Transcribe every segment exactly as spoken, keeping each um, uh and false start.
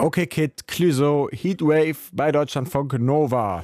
Okay Kid, Clouseau, Heatwave bei Deutschlandfunk Nova.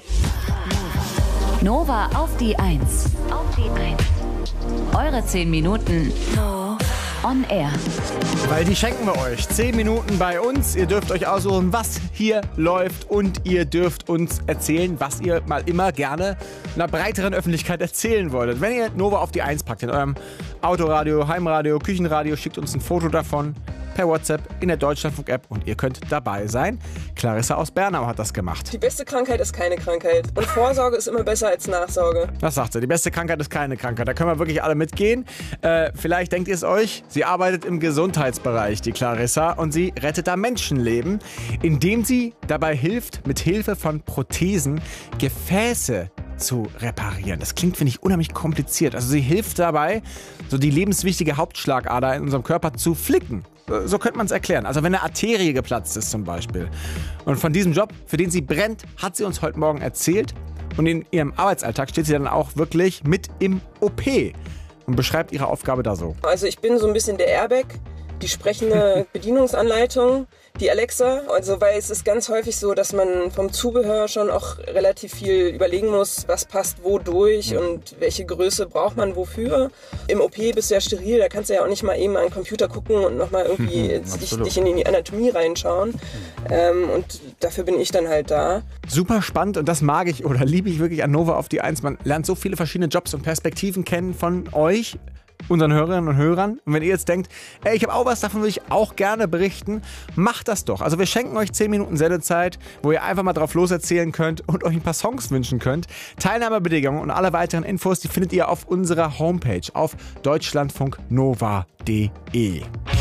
Nova auf die Eins. Auf die Eins. Eure zehn Minuten on air. Weil die schenken wir euch. zehn Minuten bei uns. Ihr dürft euch aussuchen, was hier läuft. Und ihr dürft uns erzählen, was ihr mal immer gerne einer breiteren Öffentlichkeit erzählen wolltet. Wenn ihr Nova auf die Eins packt in eurem Autoradio, Heimradio, Küchenradio, schickt uns ein Foto davon per WhatsApp in der Deutschlandfunk-App und ihr könnt dabei sein. Clarissa aus Bernau hat das gemacht. Die beste Krankheit ist keine Krankheit. Und Vorsorge ist immer besser als Nachsorge. Was sagt sie? Die beste Krankheit ist keine Krankheit. Da können wir wirklich alle mitgehen. Äh, vielleicht denkt ihr es euch, sie arbeitet im Gesundheitsbereich, die Clarissa, und sie rettet da Menschenleben, indem sie dabei hilft, mit Hilfe von Prothesen Gefäße zu reparieren. Das klingt, finde ich, unheimlich kompliziert. Also sie hilft dabei, so die lebenswichtige Hauptschlagader in unserem Körper zu flicken. So könnte man es erklären. Also wenn eine Arterie geplatzt ist zum Beispiel. Und von diesem Job, für den sie brennt, hat sie uns heute Morgen erzählt. Und in ihrem Arbeitsalltag steht sie dann auch wirklich mit im O P und beschreibt ihre Aufgabe da so. Also ich bin so ein bisschen der Airbag, die sprechende Bedienungsanleitung, die Alexa. Also weil es ist ganz häufig so, dass man vom Zubehör schon auch relativ viel überlegen muss, was passt wo durch und welche Größe braucht man wofür. Im O P bist du ja steril, da kannst du ja auch nicht mal eben an den Computer gucken und nochmal irgendwie dich, dich in die Anatomie reinschauen. Ähm, und dafür bin ich dann halt da. Super spannend, und das mag ich oder liebe ich wirklich an Nova auf die Eins. Man lernt so viele verschiedene Jobs und Perspektiven kennen von euch, unseren Hörerinnen und Hörern. Und wenn ihr jetzt denkt, ey, ich habe auch was, davon will ich auch gerne berichten, macht das doch. Also wir schenken euch zehn Minuten Sendezeit, wo ihr einfach mal drauf loserzählen könnt und euch ein paar Songs wünschen könnt. Teilnahmebedingungen und alle weiteren Infos, die findet ihr auf unserer Homepage auf deutschlandfunknova punkt de.